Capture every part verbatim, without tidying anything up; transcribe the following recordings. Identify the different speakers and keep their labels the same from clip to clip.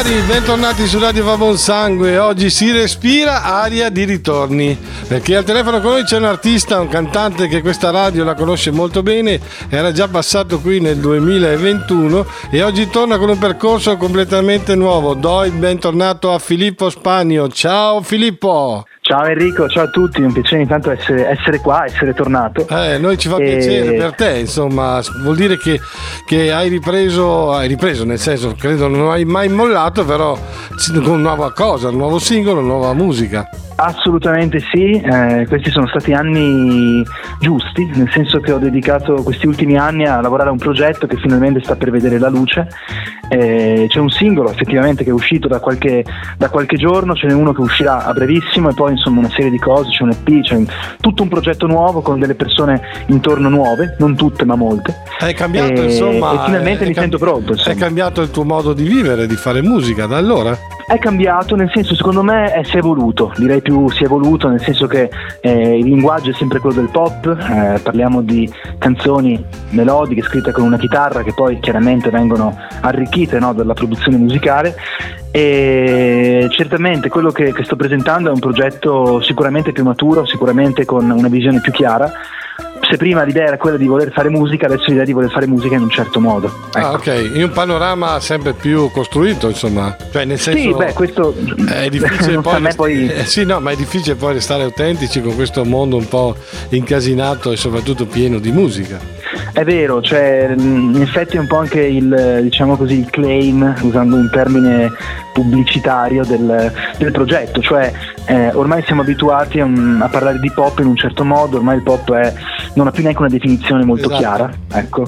Speaker 1: Sì, bentornati su Radio Va Buon Sangue. Oggi si respira aria di ritorni, perché al telefono con noi c'è un artista, un cantante che questa radio la conosce molto bene, era già passato qui nel duemilaventuno e oggi torna con un percorso completamente nuovo. Do il bentornato a Filippo Spagno. Ciao Filippo!
Speaker 2: Ciao Enrico, ciao a tutti, è un piacere intanto essere, essere qua, essere tornato.
Speaker 1: Eh, noi ci fa
Speaker 2: e...
Speaker 1: piacere per te, insomma, vuol dire che, che hai ripreso, hai ripreso, nel senso, credo non hai mai mollato, però con nuova cosa, un nuovo singolo, nuova musica.
Speaker 2: Assolutamente sì, eh, questi sono stati anni giusti, nel senso che ho dedicato questi ultimi anni a lavorare a un progetto che finalmente sta per vedere la luce. Eh, c'è un singolo effettivamente che è uscito da qualche, da qualche giorno, ce n'è uno che uscirà a brevissimo e poi insomma una serie di cose, c'è un E P, c'è un, tutto un progetto nuovo con delle persone intorno nuove, non tutte ma molte.
Speaker 1: È cambiato,
Speaker 2: e,
Speaker 1: insomma.
Speaker 2: E finalmente
Speaker 1: è,
Speaker 2: mi
Speaker 1: è cam-
Speaker 2: sento pronto. Insomma.
Speaker 1: È cambiato il tuo modo di vivere, di fare musica da allora?
Speaker 2: È cambiato, nel senso, secondo me è, si è evoluto, direi più si è evoluto, nel senso che eh, il linguaggio è sempre quello del pop, eh, parliamo di canzoni melodiche scritte con una chitarra che poi chiaramente vengono arricchite, no, dalla produzione musicale, e certamente quello che, che sto presentando è un progetto sicuramente più maturo, sicuramente con una visione più chiara. Se prima l'idea era quella di voler fare musica, adesso l'idea è di voler fare musica in un certo modo. Ecco.
Speaker 1: Ah, ok, in un panorama sempre più costruito, insomma. Cioè, nel senso.
Speaker 2: Sì, beh, questo
Speaker 1: è difficile poi,
Speaker 2: me poi...
Speaker 1: Eh, sì, no, ma è difficile poi restare autentici con questo mondo un po' incasinato e soprattutto pieno di musica.
Speaker 2: È vero, cioè in effetti è un po' anche il, diciamo così, il claim, usando un termine pubblicitario del, del progetto, cioè eh, ormai siamo abituati a, un, a parlare di pop in un certo modo, ormai il pop è, non ha più neanche una definizione molto
Speaker 1: esatto.
Speaker 2: chiara, ecco.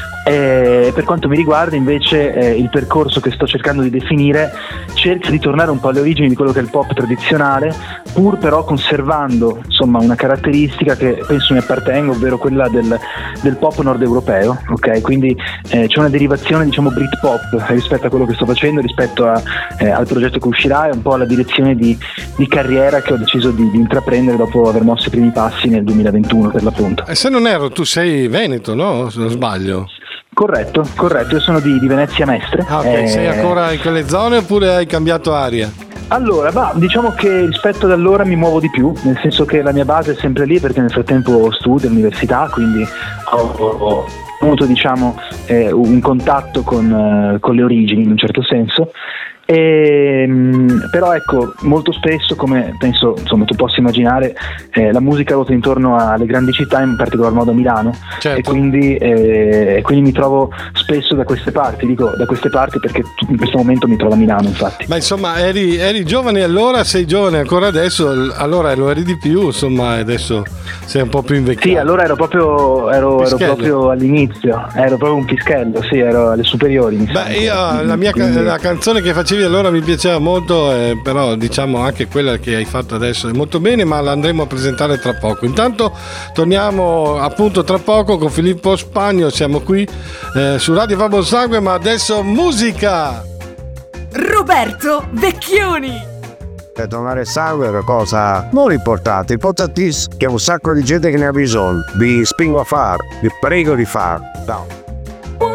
Speaker 2: E per quanto mi riguarda invece eh, il percorso che sto cercando di definire cerca di tornare un po' alle origini di quello che è il pop tradizionale, pur però conservando insomma una caratteristica che penso mi appartenga, ovvero quella del, del pop nord europeo, ok? Quindi eh, c'è una derivazione diciamo Britpop rispetto a quello che sto facendo, rispetto a, eh, al progetto che uscirà e un po' alla direzione di, di carriera che ho deciso di, di intraprendere dopo aver mosso i primi passi nel duemilaventuno per l'appunto.
Speaker 1: E se non erro tu sei veneto, no? Se non sbaglio.
Speaker 2: Corretto, corretto, io sono di, di Venezia Mestre.
Speaker 1: Ah, ok,
Speaker 2: eh...
Speaker 1: sei ancora in quelle zone oppure hai cambiato aria?
Speaker 2: Allora, bah, diciamo che rispetto ad allora mi muovo di più, nel senso che la mia base è sempre lì perché nel frattempo studio all'università, quindi ho, ho avuto diciamo eh, un contatto con, eh, con le origini in un certo senso. E, però ecco, molto spesso, come penso insomma tu possa immaginare, eh, la musica ruota intorno alle grandi città, in particolar modo a Milano,
Speaker 1: certo.
Speaker 2: e quindi, eh, quindi mi trovo spesso da queste parti, dico da queste parti perché in questo momento mi trovo a Milano, infatti.
Speaker 1: Ma insomma eri, eri giovane allora, sei giovane ancora adesso, allora lo eri di più, insomma adesso sei un po' più invecchiato.
Speaker 2: Sì, allora ero proprio, ero, ero proprio all'inizio, ero proprio un pischello, sì, ero alle superiori. Mi
Speaker 1: Beh, io la mia quindi... la canzone che facevi allora mi piaceva molto, eh, però diciamo anche quella che hai fatto adesso è molto bene, ma la andremo a presentare tra poco. Intanto torniamo appunto tra poco con Filippo Spagno, siamo qui eh, su Radio Va Buon Sangue, ma adesso musica!
Speaker 3: Roberto Vecchioni!
Speaker 4: Per donare sangue è una cosa non importante, importantissima, che un sacco di gente che ne ha bisogno. Vi spingo a fare, vi prego di fare. Ciao.